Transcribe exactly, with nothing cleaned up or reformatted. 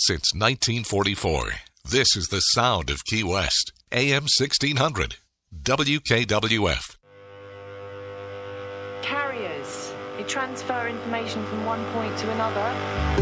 since nineteen forty-four. This is the sound of Key West. A M sixteen hundred. W K W F. Carriers. They transfer information from one point to another.